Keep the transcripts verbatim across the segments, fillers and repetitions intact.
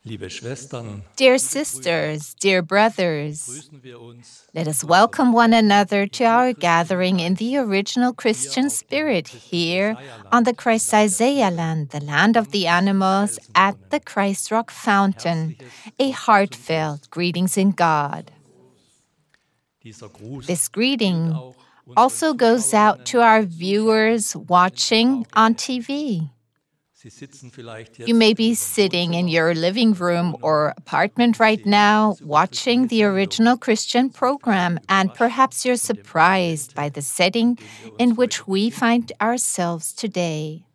Liebe Schwestern, Dear sisters, dear brothers, let us welcome one another to our gathering in the original Christian spirit here on the Christ Isaiah land, the land of the animals, at the Christ Rock Fountain. A heartfelt greetings in God. This greeting also goes out to our viewers watching on T V. You may be sitting in your living room or apartment right now watching the original Christian program, and perhaps you're surprised by the setting in which we find ourselves today.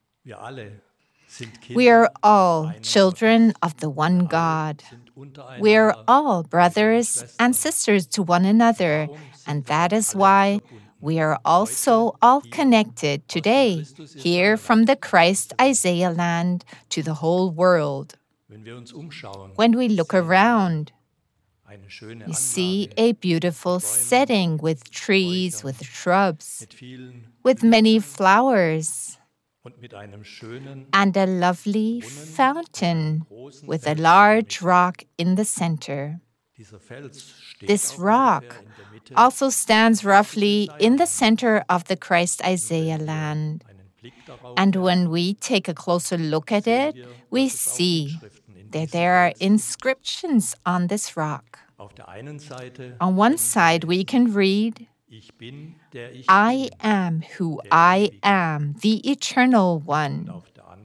We are all children of the one God. We are all brothers and sisters to one another, and that is why we are also all connected today, here from the Christ Isaiah land to the whole world. When we look around, we see a beautiful setting with trees, with shrubs, with many flowers, and a lovely fountain with a large rock in the center. This rock also stands roughly in the center of the Christ Isaiah land. And when we take a closer look at it, we see that there are inscriptions on this rock. On one side, we can read, I am who I am, the Eternal One.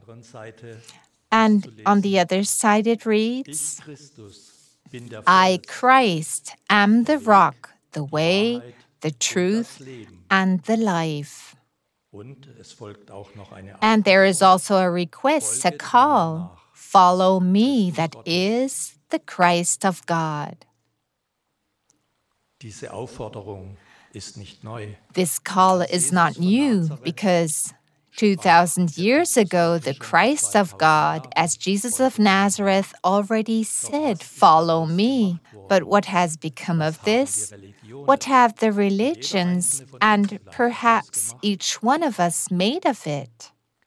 And on the other side, it reads, I, Christ, am the rock, the way, the truth, and the life. And there is also a request, a call, follow me, that is the Christ of God. This call is not new because two thousand years ago, the Christ of God, as Jesus of Nazareth, already said, follow me. But what has become of this? What have the religions and perhaps each one of us made of it?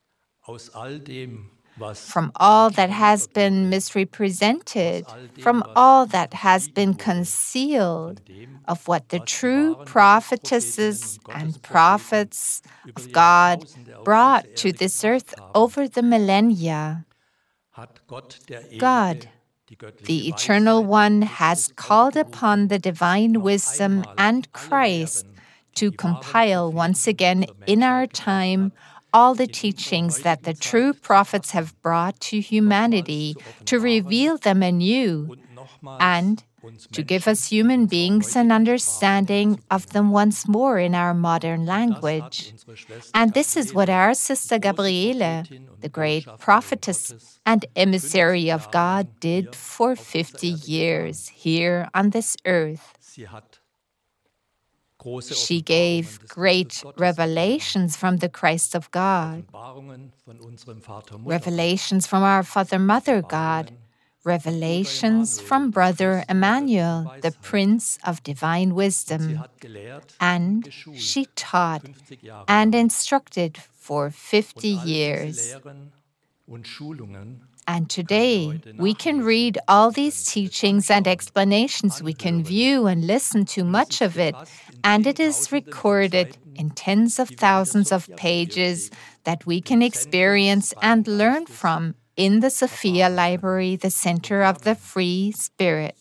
From all that has been misrepresented, from all that has been concealed, of what the true prophetesses and prophets of God brought to this earth over the millennia, God, the Eternal One, has called upon the divine wisdom and Christ to compile once again in our time all the teachings that the true prophets have brought to humanity, to reveal them anew, and to give us human beings an understanding of them once more in our modern language. And this is what our sister Gabriele, the great prophetess and emissary of God, did for fifty years here on this earth. She gave great revelations from the Christ of God, revelations from our Father Mother God, revelations from Brother Emmanuel, the Prince of Divine Wisdom. And she taught and instructed for fifty years. And today, we can read all these teachings and explanations. We can view and listen to much of it. And it is recorded in tens of thousands of pages that we can experience and learn from in the Sophia Library, the Center of the Free Spirit.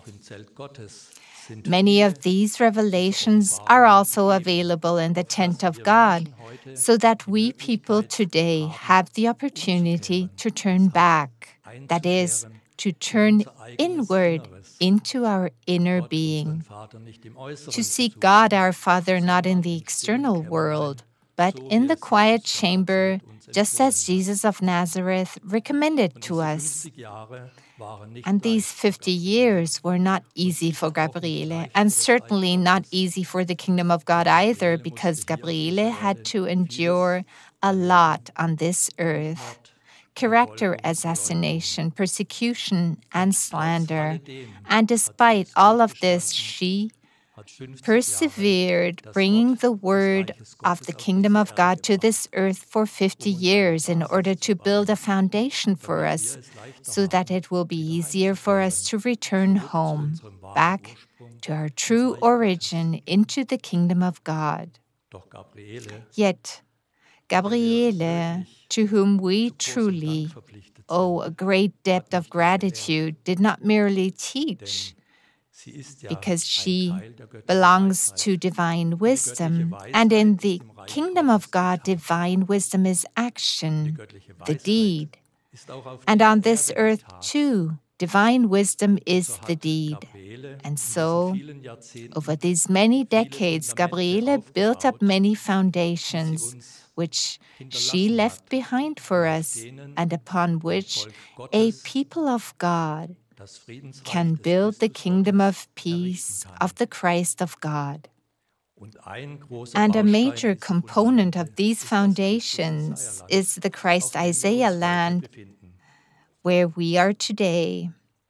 Many of these revelations are also available in the Tent of God, so that we people today have the opportunity to turn back, that is, to turn inward into our inner being, to seek God our Father not in the external world, but in the quiet chamber, just as Jesus of Nazareth recommended to us. And these fifty years were not easy for Gabriele, and certainly not easy for the kingdom of God either, because Gabriele had to endure a lot on this earth. Character assassination, persecution, and slander. And despite all of this, she persevered, bringing the word of the kingdom of God to this earth for fifty years in order to build a foundation for us, so that it will be easier for us to return home, back to our true origin, into the kingdom of God. Yet, Gabriele, to whom we truly owe a great debt of gratitude, did not merely teach, because she belongs to divine wisdom, and in the kingdom of God, divine wisdom is action, the deed. And on this earth, too, divine wisdom is the deed. And so, over these many decades, Gabriele built up many foundations, which she left behind for us, and upon which a people of God can build the kingdom of peace of the Christ of God. And a major component of these foundations is the Christ Isaiah land, where we are today.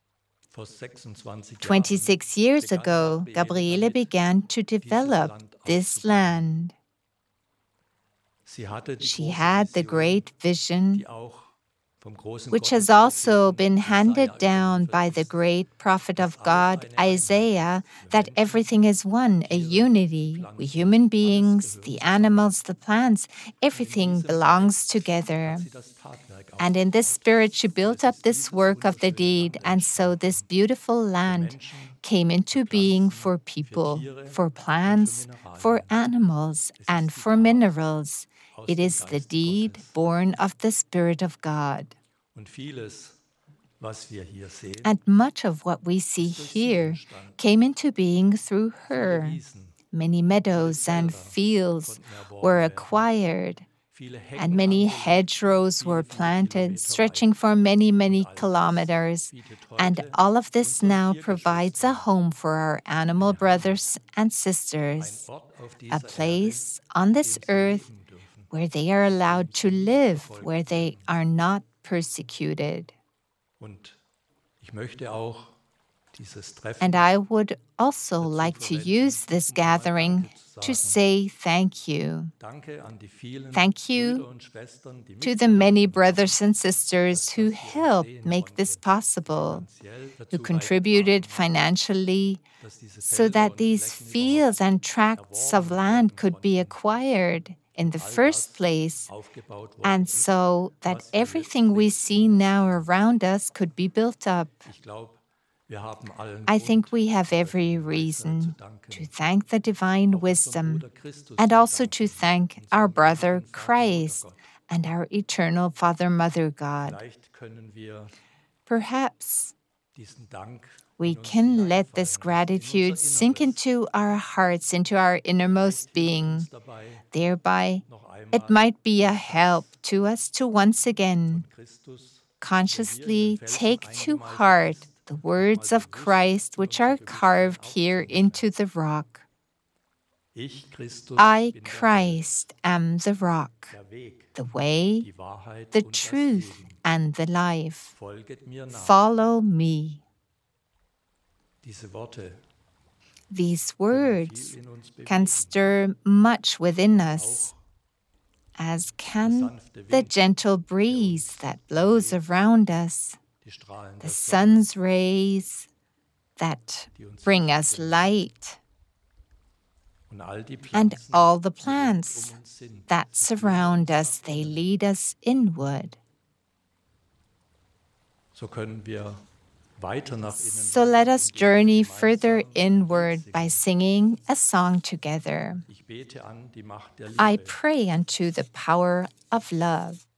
twenty-six years ago, Gabriele began to develop this land. She had the great vision, which has also been handed down by the great prophet of God, Isaiah, that everything is one, a unity. We human beings, the animals, the plants, everything belongs together. And in this spirit, she built up this work of the deed, and so this beautiful land came into being for people, for plants, for animals, and for minerals. It is the deed born of the Spirit of God. And much of what we see here came into being through her. Many meadows and fields were acquired, and many hedgerows were planted, stretching for many, many kilometers. And all of this now provides a home for our animal brothers and sisters, a place on this earth where they are allowed to live, where they are not persecuted. And I would also like to use this gathering to say thank you. Thank you to the many brothers and sisters who helped make this possible, who contributed financially so that these fields and tracts of land could be acquired in the first place, and so that everything we see now around us could be built up. I think we have every reason to thank the divine wisdom, and also to thank our brother Christ and our eternal Father, Mother God. Perhaps we can let this gratitude sink into our hearts, into our innermost being. Thereby, it might be a help to us to once again consciously take to heart the words of Christ which are carved here into the rock. I, Christ, am the rock, the way, the truth, and the life. Follow me. These words can stir much within us, as can the gentle breeze that blows around us, the sun's rays that bring us light, and all the plants that surround us, they lead us inward. So let us journey further inward by singing a song together. I pray unto the power of love.